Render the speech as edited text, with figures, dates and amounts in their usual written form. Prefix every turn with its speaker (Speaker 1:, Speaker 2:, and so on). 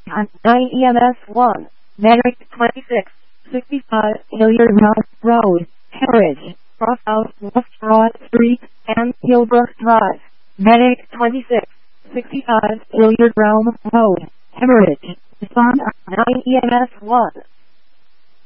Speaker 1: on 9 EMS 1, Medic 26, 65 Hilliard Road, Heritage, Crosshouse West Broad Street, and Hillbrook Drive. Medic 26, 65 Hilliard Road, Heritage. Respond on 9 EMS 1.